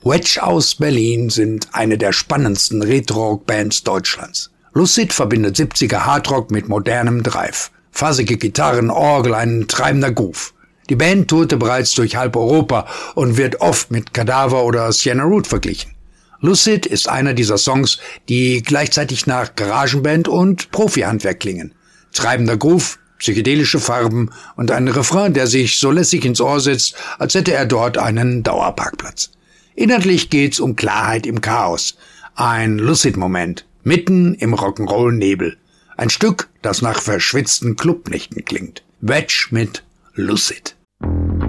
Wedge aus Berlin sind eine der spannendsten Retro-Rock-Bands Deutschlands. Lucid verbindet 70er Hardrock mit modernem Drive. Fassige Gitarren, Orgel, ein treibender Groove. Die Band tourte bereits durch halb Europa und wird oft mit Kadaver oder Sienna Root verglichen. Lucid ist einer dieser Songs, die gleichzeitig nach Garagenband und Profi-Handwerk klingen. Treibender Groove, psychedelische Farben und ein Refrain, der sich so lässig ins Ohr sitzt, als hätte er dort einen Dauerparkplatz. Inhaltlich geht's um Klarheit im Chaos. Ein Lucid-Moment, mitten im Rock'n'Roll-Nebel. Ein Stück, das nach verschwitzten Clubnächten klingt. Wedge mit Lucid.